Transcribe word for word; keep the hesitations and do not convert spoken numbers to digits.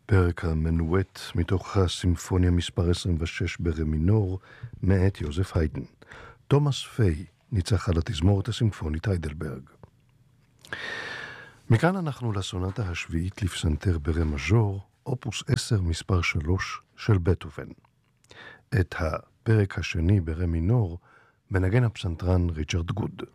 פרק המנואט מתוך הסימפוניה מספר עשרים ושש ברה מינור מאת יוזף היידן. תומאס פיי ניצח על התזמורת הסימפונית היידלברג. מכאן אנחנו לסונטה השביעית לפסנתר ברה מז'ור, אופוס עשר מספר שלוש של בטהובן. את הפרק השני ברה מינור מנגן הפסנתרן ריצ'רד גוד.